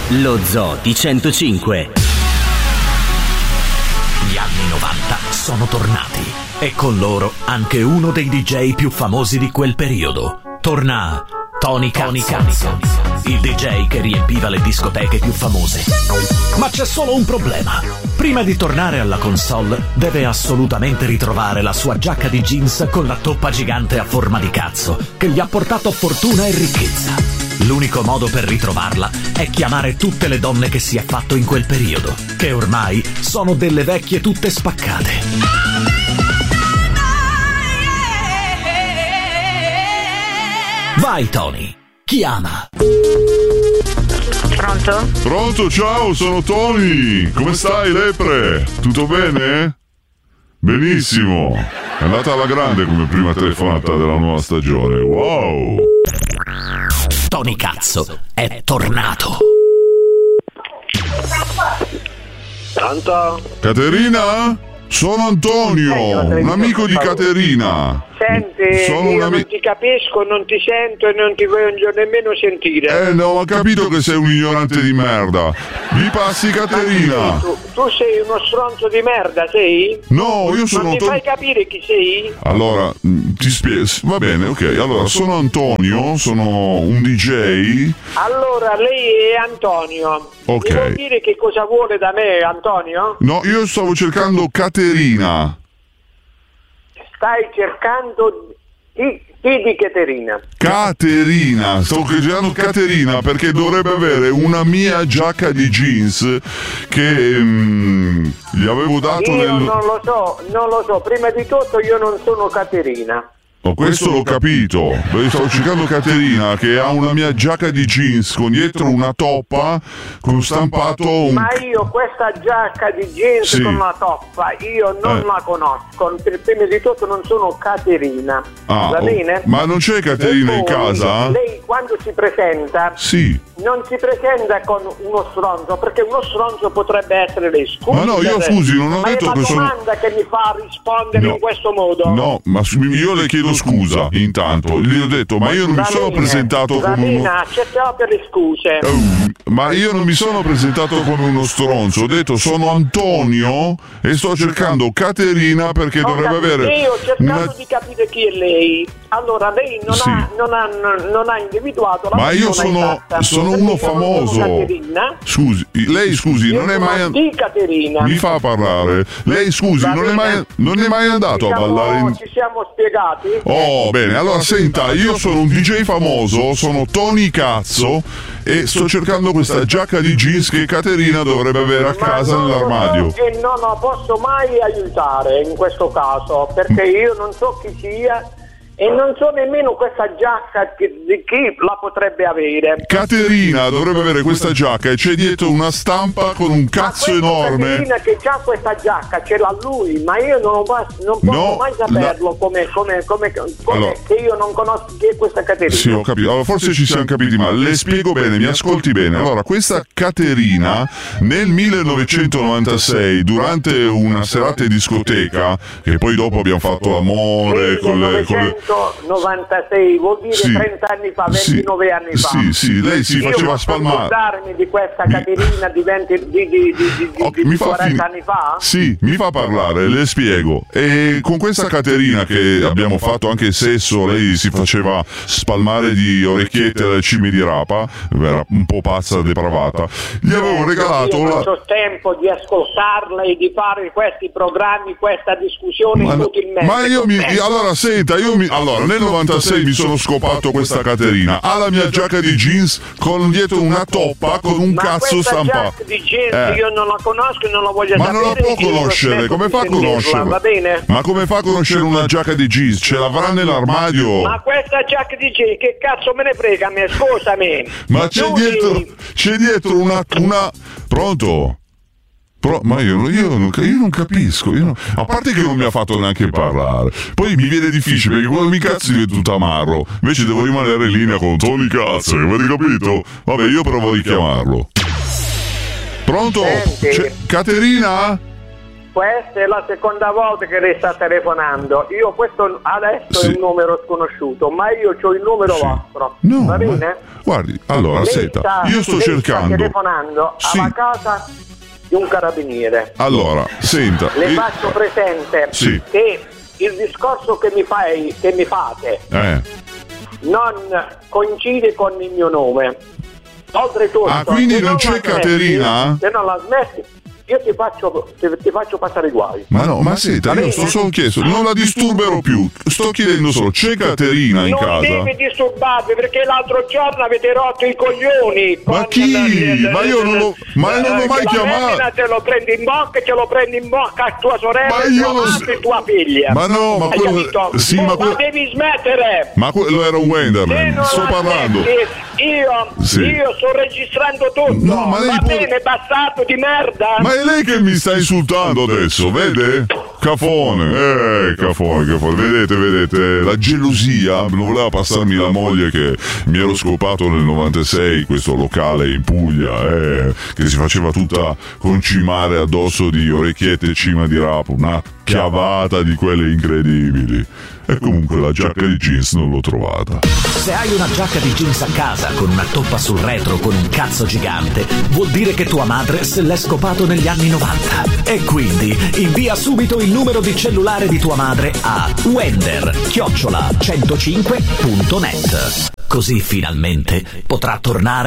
Lo Zoo di 105. Gli anni 90 sono tornati e con loro anche uno dei DJ più famosi di quel periodo. Torna Tony Cazzo, il DJ che riempiva le discoteche più famose. Ma c'è solo un problema. Prima di tornare alla console deve assolutamente ritrovare la sua giacca di jeans con la toppa gigante a forma di cazzo che gli ha portato fortuna e ricchezza. L'unico modo per ritrovarla è chiamare tutte le donne che si è fatto in quel periodo, che ormai sono delle vecchie tutte spaccate. Vai Tony, chiama. Pronto? Pronto, ciao, sono Tony. Come stai, lepre? Tutto bene? Benissimo. È andata alla grande come prima telefonata della nuova stagione. Wow. Tony Cazzo è tornato. Pronto? Caterina? Sono Antonio, un amico di Caterina. Senti, io non ti capisco, non ti sento e non ti voglio nemmeno sentire. No, ho capito che sei un ignorante di merda. Mi passi Caterina? Tu sei uno stronzo di merda, sei? No, io sono... Non mi fai capire chi sei? Allora, ti spiego. Va bene, ok. Allora, sono Antonio, sono un DJ. Allora, lei è Antonio. Ok. Mi vuol dire che cosa vuole da me, Antonio? No, io stavo cercando Caterina. Stai cercando chi di Caterina? Caterina, stavo cercando Caterina perché dovrebbe avere una mia giacca di jeans che gli avevo dato Io non lo so, prima di tutto io non sono Caterina. Oh, questo l'ho capito. Io stavo cercando Caterina che ha una mia giacca di jeans con dietro una toppa con stampato Ma io questa giacca di jeans sì. con la toppa io non la conosco. Prima di tutto non sono Caterina. Va bene? Ma non c'è Caterina in casa? Lei quando si presenta Sì. non si presenta con uno stronzo, perché uno stronzo potrebbe essere lei. Scusi, ma no, io scusi, non ho detto che sono... Ma è la domanda che mi fa rispondere in questo modo. No, ma io le chiedo scusa intanto. Gli ho detto, ma io non mi sono presentato come uno... accettiamo per le scuse. Ma io non mi sono presentato come uno stronzo. Ho detto, sono Antonio e sto cercando Caterina perché dovrebbe avere... Io ho cercato di capire chi è lei. Allora, lei non ha individuato la ma io sono uno famoso. Scusi, lei scusi, non è mai di Caterina. Mi fa parlare. Lei scusi, non è mai andato a ballare Ci siamo spiegati? Oh, bene, allora senta, io sono un DJ famoso, sono Tony Cazzo e sto cercando questa giacca di jeans che Caterina dovrebbe avere a casa nell'armadio. E non la posso mai aiutare in questo caso, perché io non so chi sia. E non so nemmeno questa giacca di chi la potrebbe avere. Caterina dovrebbe avere questa giacca e c'è dietro una stampa con un cazzo enorme. Caterina che già questa giacca ce l'ha lui, ma io non posso mai saperlo come allora, che io non conosco chi è questa Caterina. Sì, ho capito. Allora, forse ci siamo capiti male. Le spiego bene, mi ascolti bene. Allora, questa Caterina nel 1996, durante una serata in discoteca, che poi dopo abbiamo fatto amore con le 96 vuol dire 30 anni fa, 29 anni fa. Sì, lei si faceva spalmare. Ricordarmi di questa Caterina di 40 anni fa? Sì, mi fa parlare, le spiego. E con questa Caterina che abbiamo fatto anche sesso, lei si faceva spalmare di orecchiette alle cime di rapa, era un po' pazza, depravata. Gli avevo regalato io non ho tempo di ascoltarla e di fare questi programmi, questa discussione inutilmente. Ma allora senta, allora, nel 96 mi sono scopato questa Caterina. Ha la mia giacca di jeans con dietro una toppa con un cazzo stampato. Ma questa giacca di jeans io non la conosco e non la voglio sapere. Ma non la può conoscere, come fa a conoscerla? Va bene? Ma come fa a conoscere una giacca di jeans? Ce l'avrà nell'armadio? Ma questa giacca di jeans, che cazzo me ne frega a me? Scusami. Ma c'è dietro una... Pronto? Ma io non capisco, a parte che non mi ha fatto neanche parlare, poi mi viene difficile perché quando mi cazzo divento tutto amarro, invece devo rimanere in linea con Tony Cazzo, avete capito? Vabbè, io provo a richiamarlo. Pronto? Caterina? questa è la seconda volta che lei sta telefonando. Io questo adesso è un numero sconosciuto, ma io ho il numero vostro. No, va bene? Guardi, allora, lei senta, io sto cercando. Sta telefonando alla casa di un carabiniere. Allora, senta. Le faccio presente che il discorso che mi fate non coincide con il mio nome. Oltretutto, quindi non c'è Caterina? Se non la smetti, io ti faccio passare i guai. Ma no, ma senta, io sto solo chiesto, non la disturberò più. Sto chiedendo solo, c'è Caterina in casa? Non devi disturbarvi perché l'altro giorno avete rotto i coglioni. Ma chi? Ma io non l'ho mai chiamato. La te lo prendi in bocca e ce lo prendi in bocca a tua sorella e tua figlia. Ma no, ma quello... ma devi smettere. Ma quello era un Wenderman, sto parlando. Io sto registrando tutto. No, ma lei bene, bastardo di merda. Ma è lei che mi sta insultando adesso, vede? Cafone, vedete, la gelosia non voleva passarmi la moglie che mi ero scopato nel 96, questo locale in Puglia, che si faceva tutta concimare addosso di orecchiette e cima di rapo, una chiavata di quelle incredibili. E comunque la giacca di jeans non l'ho trovata. Se hai una giacca di jeans a casa con una toppa sul retro con un cazzo gigante, vuol dire che tua madre se l'è scopato negli anni 90. E quindi invia subito il numero di cellulare di tua madre a wender@105.net. Così finalmente potrà tornare